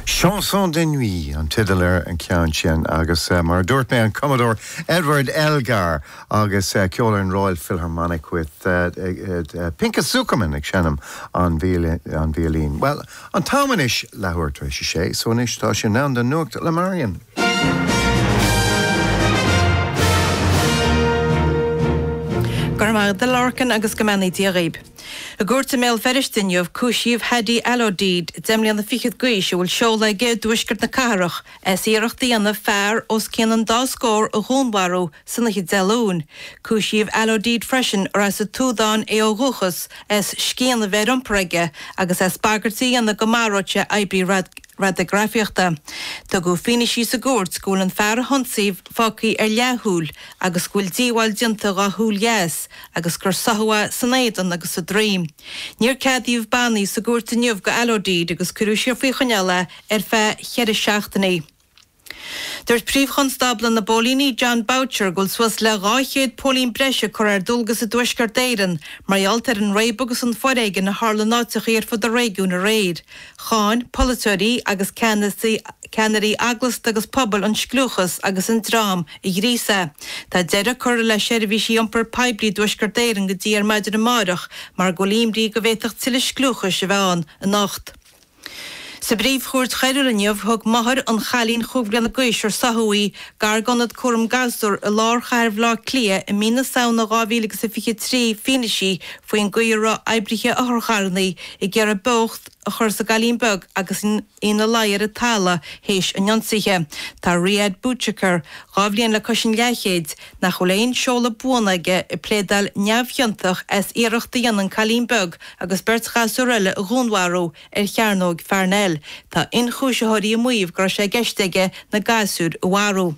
Chanson de nuit an tiidir an ceann sin agus mar dúirt mé an Commodore Edward Elgar agus ceolann Royal Philharmonic with Pinchas Zukerman ag seanam an violín. Well, an támanis lehuairtar sé, so inis tá sin ná den nuacht le Marion. Gormar de Larkin agus Gomani Diarib. A gúirta méil ferristinniuh cúisíomh Hadi Alodid demlí an na fichad guise bhfuil seola ge dúisgurt na carach íirecht díana fearr os cin an dá scór a dhúnbarú sanna hid delún. Cúisíomh Alodid freisin ar as a túdáin é ó ruchas scían na bheith rompreige agus bagartaí an na gomáróte aibrí radagrafiachta. Tá go finisí sa gúirt scúil an fearr honsaíh fácaí ar leathúil agus gúil díháil dinta rathúil yes agus gur sathua san éidan agus a dream. Níor cadíomh bannaí sa gúirta nniuh go Alodid agus curú siar faoi chuneala ar feadh chead seachtaí. There's príomhchonstabla na Bólíní John Boucher gúil suas le 200 pólín breise chur ar dulgus a dúiscar déireann, maraltar an réibugus an foréige na hála náteach ar fud a réigiún a réid. Cháin, politúirí agus ceannarí aglas agus pobl an sclúchas agus an drám i grísa. Tá deire chur le seirbhísí iompar peblií dúiscar déireann go dtí ar maidir na máireach mar go líomrí go bhéiteach tuile sclúchas a bheán a nacht. Sa bríomh chuirt cheidir aniuh thug maithir an chalín chúbhgan na gaiisir sahuaí gar ganad cuaram gasúr a lár chairh lá clia i mína saona 2023 finisí faoin gaiire aibrithe a thorcharnaí i gcear a bocht a chur sa galínbeg agus ina láir a tala héis an Jonsaithe. Tá Riad Bútchacar gábhlíonn le cosin leichéid nach choléon seola buanaige i plédal neamhhiantach iireachta an calínbeg agus beirt chaúile a gúnharú ar chearnóg fearnel. Tá inchúisethirí muomh gur sé geisteige na gasúr uharú.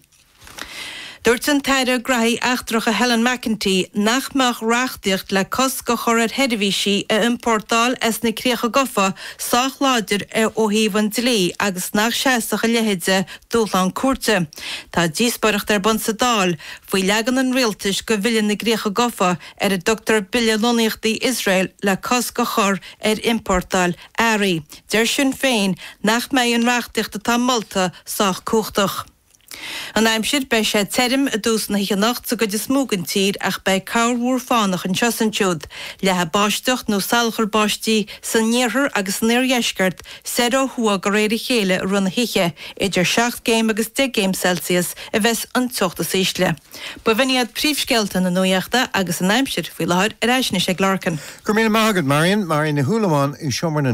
Dúirt an taire graí achtracha Helen McEntee nachmach reachtaíocht le cos go choir headmhísí a importáil na críocha gofa sách láidir ó híomhan dlí agus nach seasacha lehéide dúlán cuarta. Tá díosbaireacht ar bon sa dáil faoi legan an rialtais go bhfuileann na críocha gofa ar a Dr. Bille Loníochtaí Israel le cos go chor ar importáil airí. Deir sin féin nach mé an reachtaíocht atá molta sách cuachtach. An aimsir bei sé terim a dús na hianacht sa go de smúgan tír ach bei cairhúr fánach an Chosantúd le ha báisteach nó salchar báistí san níorthar agus níorheisgart sedó thua go réir chéile runa hiche idir 7 géim agus 10 géim Celsius a bheits an tuachta sísle. Ba bhainiad príomhscealta na nuaachta agus an aimsir faoi láthir ar eisne sé Larkin. Gur míle mágad Marion na Húlamáin i seomar na